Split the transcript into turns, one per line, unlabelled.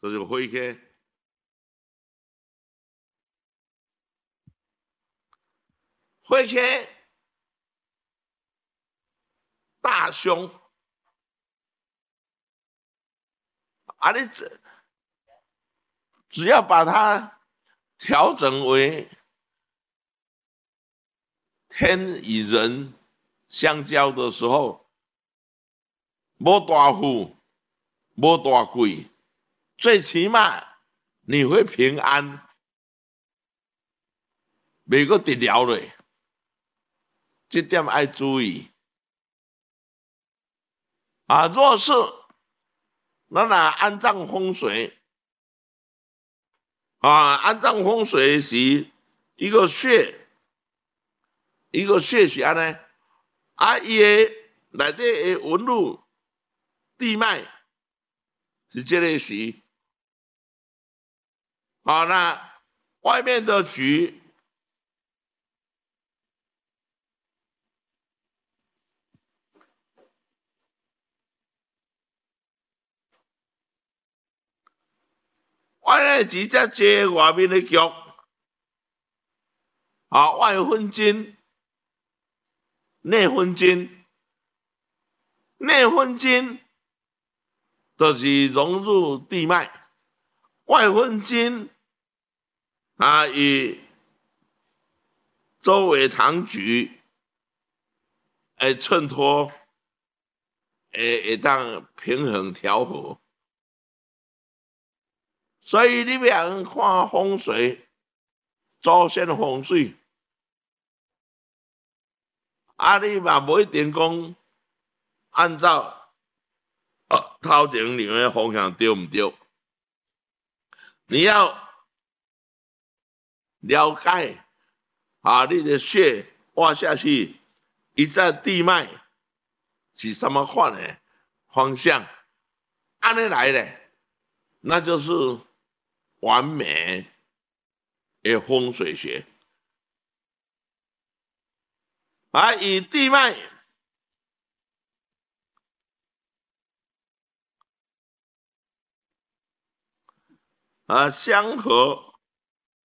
就是火气。火气大凶，啊，你只要把它调整为天与人相交的时候，无大富，无大贵，最起码你会平安，袂个得了嘞。这点要注意啊！若是咱若按照风水啊，按照风水是一个穴，一个穴是安尼啊，伊的内底的纹路、地脉是这个是啊，那外面的局外面局才接外面的局啊，外分金、内分金、内分金就是融入地脉，外分金啊与周围堂局会衬托，会当平衡调和。所以你要看风水，祖先风水，啊，你嘛不一定讲按照头前两个方向对唔对？你要了解啊，你的穴挖下去，一在地脉是什么款的方向，按尼来的，那就是完美的风水学。啊，以地脉相合，